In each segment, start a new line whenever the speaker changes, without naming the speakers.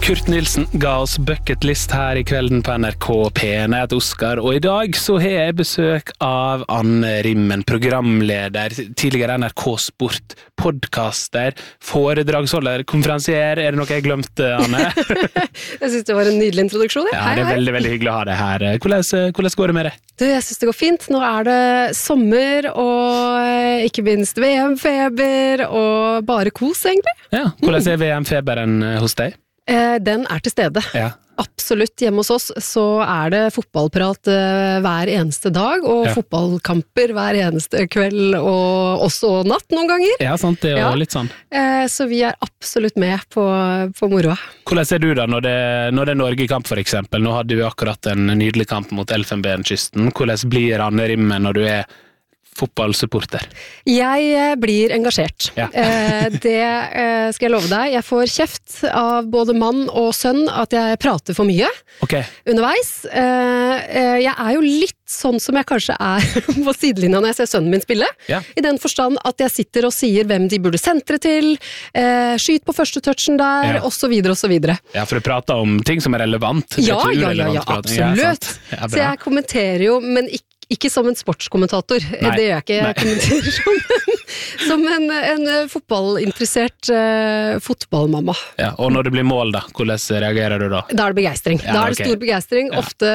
Kurt Nilsen ga oss bucketlist her I kvelden på NRK P1. Jeg heter Oskar, og I dag så har jeg besøk av Anne Rimmen, programleder, tidligere NRK Sport, podcaster, foredragsholder, konferansier. Er det noe jeg glemte, Anne?
Jeg synes det var en nydelig introduksjon.
Ja, det er veldig, veldig hyggelig å ha deg her. Hvordan går det med deg?
Du, jeg synes det går fint. Nå er det sommer, og ikke minst VM-feber, og bare kos, egentlig.
Ja, hvordan er VM-feberen hos deg?
Den er til stede.
Ja.
Absolutt. Hjemme hos oss så er det fotballprat hver eneste dag, og fotballkamper hver eneste kveld, og også natt noen ganger.
Ja, sant, det er jo litt sånn.
Så vi er absolutt med på moroa.
Hvordan ser du da når det er Norge-kamp for eksempel? Nå hadde vi akkurat en nydelig kamp mot Elfenbenkysten. Hvordan blir Anne Rimmen når du er fotballsupporter? Jeg blir engasjert. Ja. Det skal jeg love deg. Jeg får kjeft av både mann og sønn at jeg prater for mye underveis. Jeg er jo litt sånn som jeg kanskje er på sidelinja når jeg ser sønnen min spille. Ja. I den forstand at jeg sitter og sier hvem de burde sentre til, skyt på første touchen der, og så videre og så videre. Ja, for du prater om ting som er relevant.
Ja, absolutt. Ja, så jeg kommenterer jo, men ikke som en sportskommentator, det gjør jeg ikke. Jeg kommenterer som en fotballinteressert fotballmamma.
Ja, og når det blir mål da, hvordan reagerer du da?
Da er det begeistring. Da er det stor begeistring. Ofte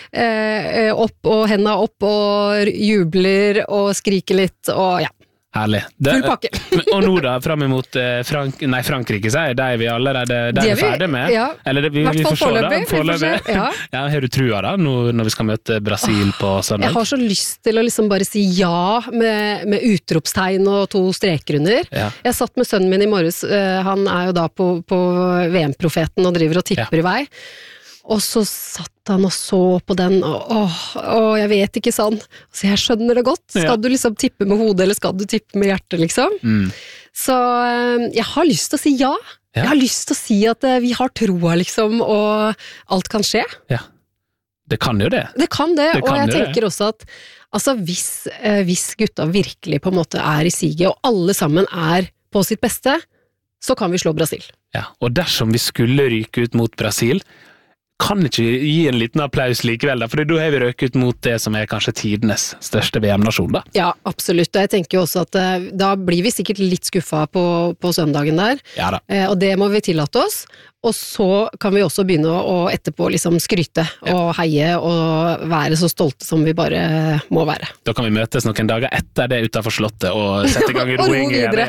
opp og hendene opp og jubler og skriker litt, og ja.
Herlig.
Full pakke.
Og nå da, frem imot Frankrike, sier de vi allerede er ferdig med. Ja. Eller vi får se da, foreløpig. Ja, har du trua da, når vi skal møte Brasil på søndag? Jeg
har så lyst til å liksom bare si ja med utropstegn og 2 streker under. Ja. Jeg satt med sønnen min I morges, han er jo da på VM-profeten og driver og tipper I vei. Og så satt han og så på den, og jeg vet ikke sånn. Så jeg skjønner det godt. Skal du liksom tippe med hodet, eller skal du tippe med hjertet, liksom? Så jeg har lyst til å si ja. Jeg har lyst til å si at vi har troa, liksom, og alt kan skje.
Ja, det kan jo det.
Det kan det, og jeg tenker også at altså, hvis gutta virkelig på en måte I siget, og alle sammen på sitt beste, så kan vi slå Brasil.
Ja, og dersom vi skulle ryke ut mot Brasil, kan ikke gi en liten applaus likevel da, for da har vi røket ut mot det som kanskje tidenes største VM-nasjon da.
Ja, absolutt, og jeg tenker jo også at da blir vi sikkert litt skuffet på søndagen der, og det må vi tillate oss, og så kan vi også begynne å etterpå liksom skryte og heie og være så stolte som vi bare må være.
Da kan vi møtes noen dager etter det utenfor slottet og sette I gang roing igjen.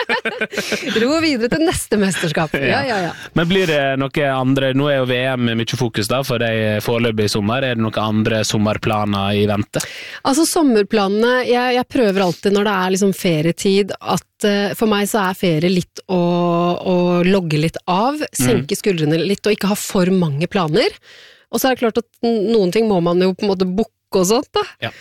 Ro videre til neste mesterskap. Ja.
Men blir det noe andre, nå jo VM mye fokus da, for de foreløpig I sommer, det noen andre sommerplaner I vente? Altså
sommerplanene, jeg prøver alltid når det liksom ferietid, at for meg så ferie litt å logge litt av, senke skuldrene litt og ikke ha for mange planer. Og så det klart at noen ting må man jo på en måte booke og sånt da. Ja.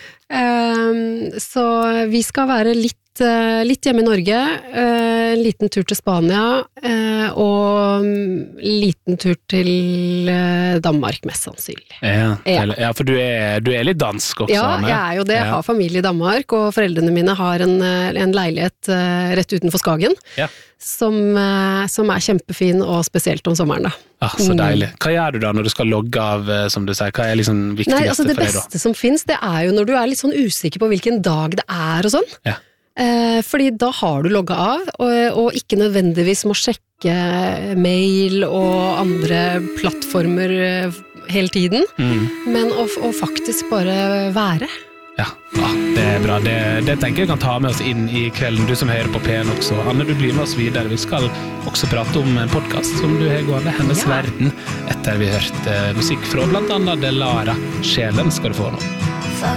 Så vi skal være litt hjemme I Norge, en liten tur til Spania, og liten tur til Danmark, mest sannsynlig.
Ja, for du litt dansk også,
Anne. Ja, jeg jo det. Jeg har familie I Danmark, og foreldrene mine har en leilighet rett utenfor Skagen, som kjempefin og spesielt om sommeren da.
Så deilig. Hva gjør du da når du skal logge av, som du sier? Hva liksom viktigste for deg da?
Det beste som finnes, det jo når du litt sånn usikker på hvilken dag det og sånn. Ja. Fordi da har du logget av, og ikke nødvendigvis må sjekke mail og andre plattformer hele tiden, men å faktisk bare være.
Ja, det bra. Det tenker jeg kan ta med oss inn I kvelden, du som hører på P1 også. Anne, du blir med oss videre. Vi skal også prate om en podcast som du har gående, Hennes Verden, etter vi har hørt musikk fra blant annet Delara. Sjelen skal du få nå.